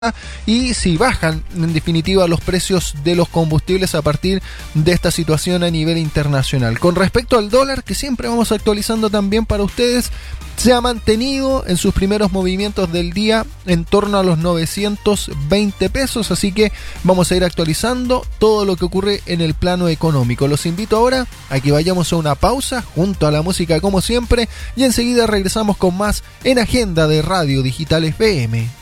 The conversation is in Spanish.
y si bajan en definitiva los precios de los combustibles a partir de esta situación a nivel internacional. Con respecto al dólar, que siempre vamos actualizando también para ustedes, se ha mantenido en sus primeros movimientos del día en torno a los 920 pesos, así que vamos a ir actualizando todo lo que ocurre en el plano económico. Los invito ahora a que vayamos a una pausa junto a la música como siempre y enseguida regresamos con más en Agenda de Radio Digital FM.